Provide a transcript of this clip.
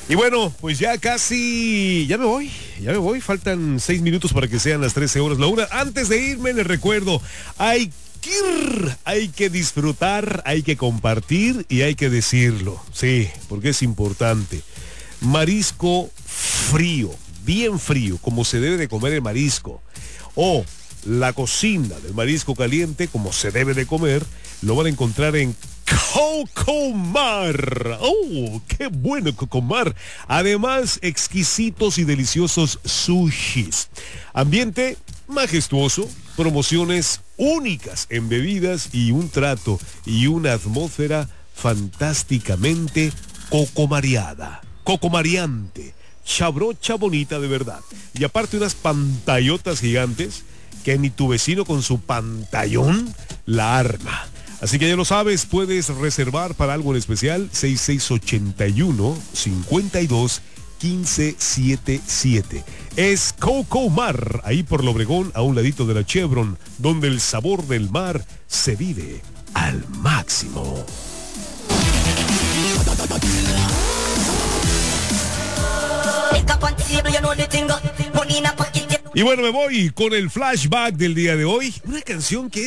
Y bueno, pues ya casi, ya me voy, faltan 6 minutos para que sean las 13 horas la una. Antes de irme les recuerdo, hay que disfrutar, hay que compartir y hay que decirlo, sí, porque es importante. Marisco frío, bien frío, como se debe de comer el marisco, o la cocina del marisco caliente, como se debe de comer, lo van a encontrar en Cocomar. ¡Oh, qué bueno Cocomar! Además, exquisitos y deliciosos sushis. Ambiente majestuoso, promociones únicas en bebidas y un trato y una atmósfera fantásticamente cocomariada, cocomariante, chabrocha bonita de verdad. Y aparte unas pantallotas gigantes que ni tu vecino con su pantallón la arma. Así que ya lo sabes, puedes reservar para algo en especial 6681-52-1577. Es Cocomar, ahí por Lobregón, a un ladito de la Chevron, donde el sabor del mar se vive al máximo. Y bueno, me voy con el flashback del día de hoy. Una canción que